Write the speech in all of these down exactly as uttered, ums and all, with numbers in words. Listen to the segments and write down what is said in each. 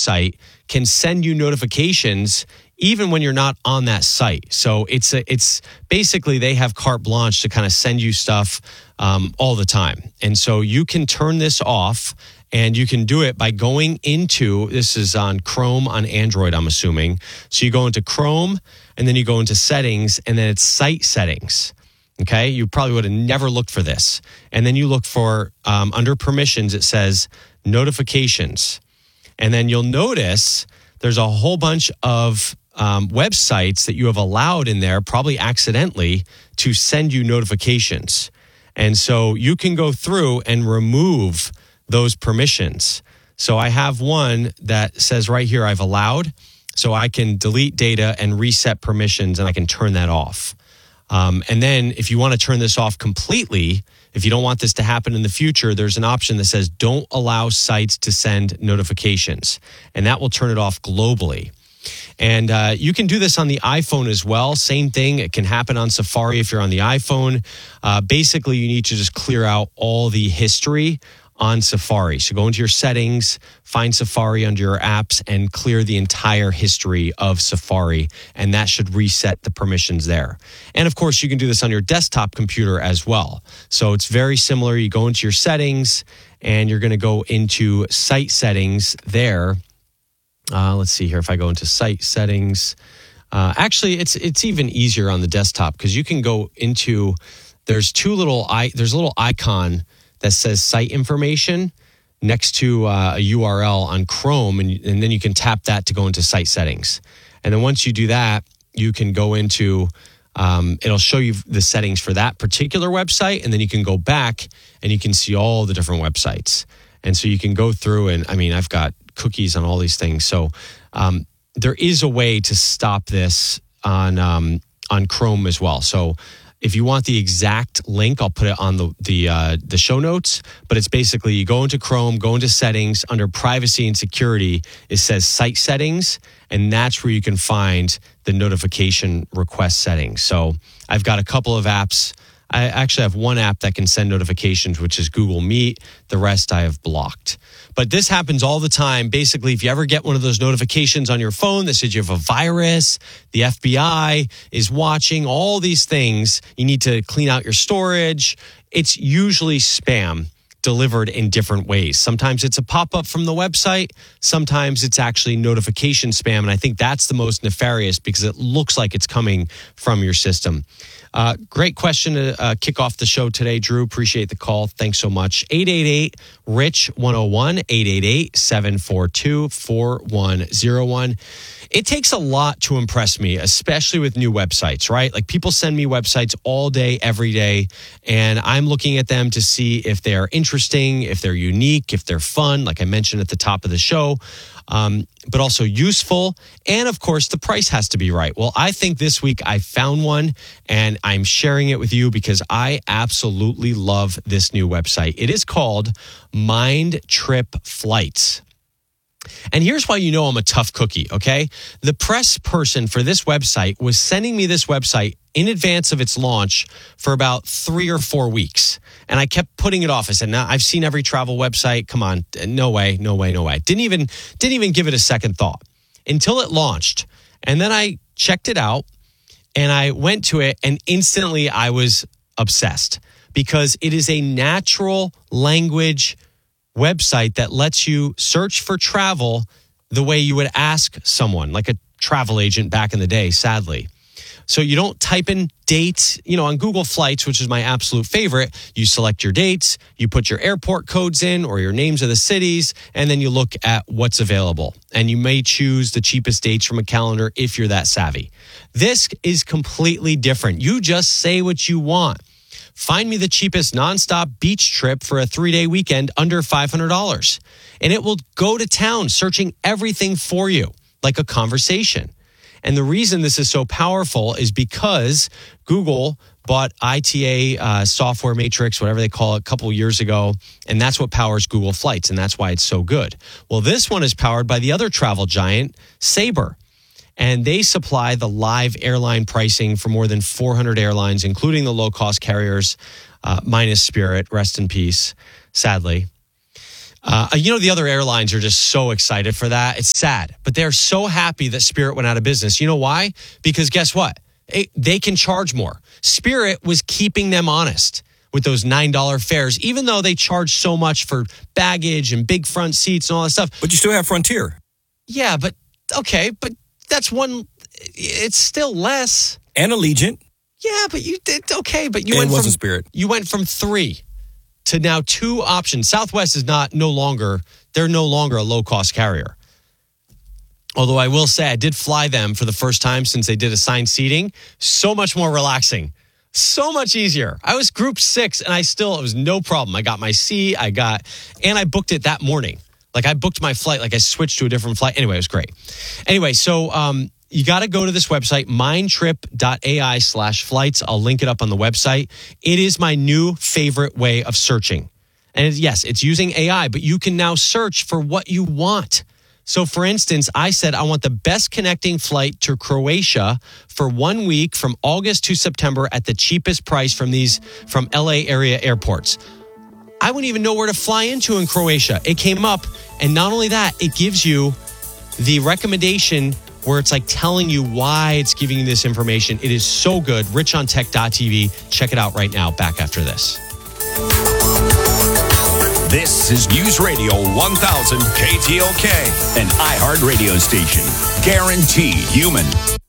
website can send you notifications even when you're not on that site. So it's a, it's basically they have carte blanche to kind of send you stuff um, all the time. And so you can turn this off, and you can do it by going into, this is on Chrome on Android, I'm assuming. So you go into Chrome, and then you go into settings, and then it's site settings. Okay, you probably would have never looked for this. And then you look for, um, under permissions, it says notifications. And then you'll notice there's a whole bunch of um, websites that you have allowed in there, probably accidentally, to send you notifications. And so you can go through and remove those permissions. So I have one that says right here, I've allowed. So I can delete data and reset permissions, and I can turn that off. Um, and then if you want to turn this off completely, if you don't want this to happen in the future, there's an option that says don't allow sites to send notifications, and that will turn it off globally. And uh, you can do this on the iPhone as well. Same thing. It can happen on Safari if you're on the iPhone. Uh, basically, you need to just clear out all the history on Safari. So go into your settings, find Safari under your apps, and clear the entire history of Safari. And that should reset the permissions there. And of course, you can do this on your desktop computer as well. So it's very similar. You go into your settings, and you're going to go into site settings there. Uh, let's see here. If I go into site settings, uh, actually, it's it's even easier on the desktop because you can go into, there's two little, I, there's a little icon that says site information next to uh, a U R L on Chrome, and, and then you can tap that to go into site settings. And then once you do that, you can go into, um, it'll show you the settings for that particular website, and then you can go back and you can see all the different websites. And so you can go through, and I mean, I've got cookies on all these things. So um, there is a way to stop this on um, on Chrome as well. So if you want the exact link, I'll put it on the the uh, the show notes. But it's basically you go into Chrome, go into settings, under privacy and security, it says site settings, and that's where you can find the notification request settings. So I've got a couple of apps. I actually have one app that can send notifications, which is Google Meet. The rest I have blocked. But this happens all the time. Basically, if you ever get one of those notifications on your phone that says you have a virus, the F B I is watching, all these things, you need to clean out your storage. It's usually spam delivered in different ways. Sometimes it's a pop-up from the website. Sometimes it's actually notification spam. And I think that's the most nefarious because it looks like it's coming from your system. Uh, great question to uh, kick off the show today, Drew. Appreciate the call. Thanks so much. eight eight eight, R I C H, one oh one, eight eight eight, seven four two, four one oh one. It takes a lot to impress me, especially with new websites, right? Like people send me websites all day, every day, and I'm looking at them to see if they are interesting, if they're unique, if they're fun, like I mentioned at the top of the show. Um, but also useful. And of course, the price has to be right. Well, I think this week I found one and I'm sharing it with you because I absolutely love this new website. It is called Mind Trip Flights. And here's why you know I'm a tough cookie, okay? The press person for this website was sending me this website in advance of its launch for about three or four weeks. And I kept putting it off. I said, "No, I've seen every travel website. Come on. No way, no way, no way." Didn't even, didn't even give it a second thought until it launched. And then I checked it out and I went to it and instantly I was obsessed because it is a natural language website that lets you search for travel the way you would ask someone, like a travel agent back in the day, sadly. So you don't type in dates, you know, on Google Flights, which is my absolute favorite. You select your dates, you put your airport codes in or your names of the cities, and then you look at what's available. And you may choose the cheapest dates from a calendar if you're that savvy. This is completely different. You just say what you want. Find me the cheapest nonstop beach trip for a three-day weekend under five hundred dollars. And it will go to town searching everything for you, like a conversation. And the reason this is so powerful is because Google bought I T A uh, Software Matrix, whatever they call it, a couple of years ago. And that's what powers Google Flights. And that's why it's so good. Well, this one is powered by the other travel giant, Sabre. And they supply the live airline pricing for more than four hundred airlines, including the low-cost carriers, uh, minus Spirit, rest in peace, sadly. Uh, you know, the other airlines are just so excited for that. It's sad, but they're so happy that Spirit went out of business. You know why? Because guess what? It, they can charge more. Spirit was keeping them honest with those nine dollars fares, even though they charge so much for baggage and big front seats and all that stuff. But you still have Frontier. Yeah, but okay, but that's one, it's still less. And Allegiant. Yeah, but you did, okay, but you and went was from a Spirit. You went from three to now two options. Southwest is not no longer, they're no longer a low-cost carrier. Although I will say I did fly them for the first time since they did assigned seating. So much more relaxing. So much easier. I was group six and I still, it was no problem. I got my seat, I got, and I booked it that morning. Like I booked my flight, like I switched to a different flight. Anyway, it was great. Anyway, so um, you got to go to this website, mindtrip.ai slash flights. I'll link it up on the website. It is my new favorite way of searching. And it, yes, it's using A I, but you can now search for what you want. So for instance, I said, I want the best connecting flight to Croatia for one week from August to September at the cheapest price from these, from L A area airports. I wouldn't even know where to fly into in Croatia. It came up. And not only that, it gives you the recommendation where it's like telling you why it's giving you this information. It is so good. rich on tech dot t v. Check it out right now. Back after this. This is News Radio one thousand K T L K, an iHeart radio station. Guaranteed human.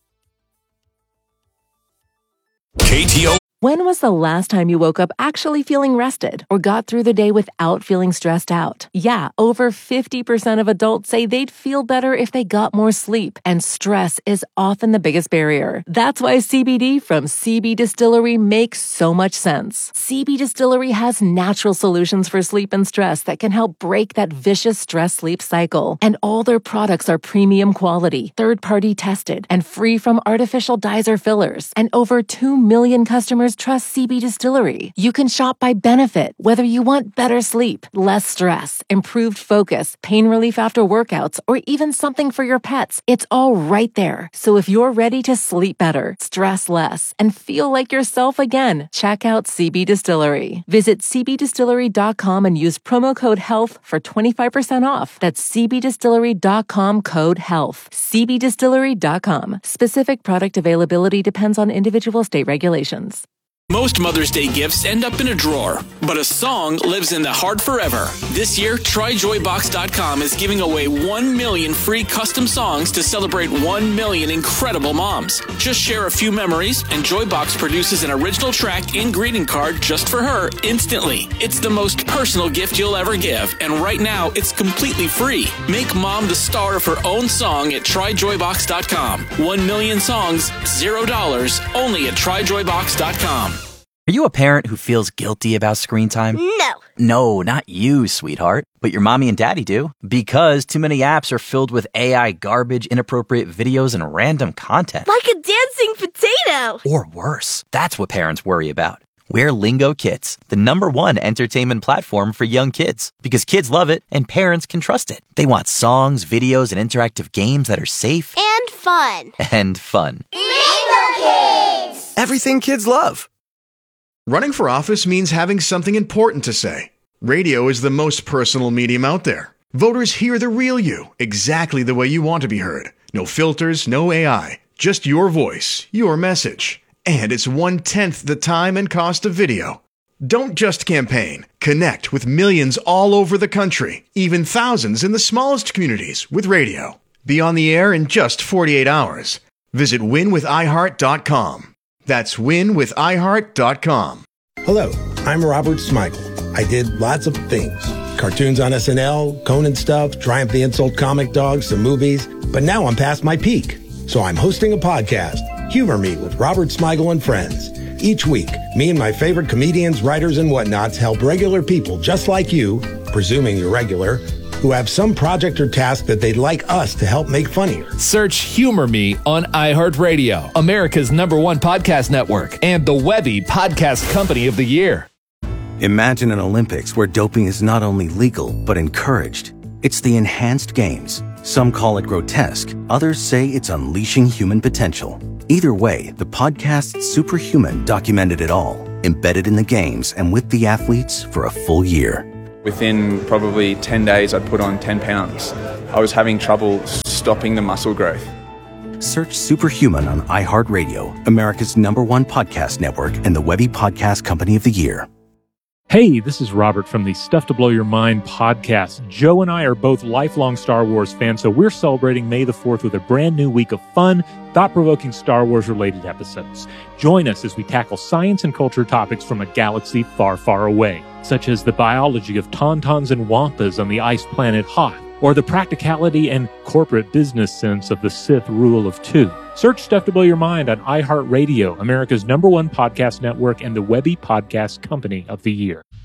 K T O. When was the last time you woke up actually feeling rested or got through the day without feeling stressed out? Yeah, over fifty percent of adults say they'd feel better if they got more sleep, and stress is often the biggest barrier. That's why C B D from C B Distillery makes so much sense. C B Distillery has natural solutions for sleep and stress that can help break that vicious stress-sleep cycle. And all their products are premium quality, third-party tested, and free from artificial dyes or fillers. And over two million customers trust C B Distillery. You can shop by benefit, whether you want better sleep, less stress, improved focus, pain relief after workouts, or even something for your pets. It's all right there. So if you're ready to sleep better, stress less, and feel like yourself again, check out C B Distillery. Visit c b distillery dot com and use promo code HEALTH for twenty-five percent off. That's c b distillery dot com code HEALTH. c b distillery dot com. Specific product availability depends on individual state regulations. Most Mother's Day gifts end up in a drawer, but a song lives in the heart forever. This year, try joy box dot com is giving away one million free custom songs to celebrate one million incredible moms. Just share a few memories, and Joybox produces an original track and greeting card just for her instantly. It's the most personal gift you'll ever give, and right now, it's completely free. Make mom the star of her own song at try joy box dot com. One million songs, zero dollars, only at try joy box dot com. Are you a parent who feels guilty about screen time? No. No, not you, sweetheart. But your mommy and daddy do. Because too many apps are filled with A I garbage, inappropriate videos, and random content. Like a dancing potato. Or worse. That's what parents worry about. We're Lingo Kids, the number one entertainment platform for young kids. Because kids love it and parents can trust it. They want songs, videos, and interactive games that are safe. And fun. And fun. Lingo Kids! Everything kids love. Running for office means having something important to say. Radio is the most personal medium out there. Voters hear the real you, exactly the way you want to be heard. No filters, no A I, just your voice, your message. And it's one-tenth the time and cost of video. Don't just campaign. Connect with millions all over the country, even thousands in the smallest communities with radio. Be on the air in just forty-eight hours. Visit win with i heart dot com. That's win with i heart dot com. Hello, I'm Robert Smigel. I did lots of things. Cartoons on S N L, Conan stuff, Triumph the Insult comic dogs, some movies. But now I'm past my peak. So I'm hosting a podcast, Humor Me with Robert Smigel and Friends. Each week, me and my favorite comedians, writers, and whatnots help regular people just like you, presuming you're regular, who have some project or task that they'd like us to help make funnier. Search Humor Me on iHeartRadio, America's number one podcast network, and the Webby Podcast Company of the Year. Imagine an Olympics where doping is not only legal, but encouraged. It's the enhanced games. Some call it grotesque. Others say it's unleashing human potential. Either way, the podcast Superhuman documented it all, embedded in the games and with the athletes for a full year. Within probably ten days, I'd put on ten pounds. I was having trouble stopping the muscle growth. Search Superhuman on iHeartRadio, America's number one podcast network and the Webby Podcast Company of the Year. Hey, this is Robert from the Stuff to Blow Your Mind podcast. Joe and I are both lifelong Star Wars fans, so we're celebrating May the fourth with a brand new week of fun, thought-provoking Star Wars-related episodes. Join us as we tackle science and culture topics from a galaxy far, far away, such as the biology of tauntauns and wampas on the ice planet Hoth, or the practicality and corporate business sense of the Sith rule of two. Search Stuff to Blow Your Mind on iHeartRadio, America's number one podcast network and the Webby Podcast Company of the Year.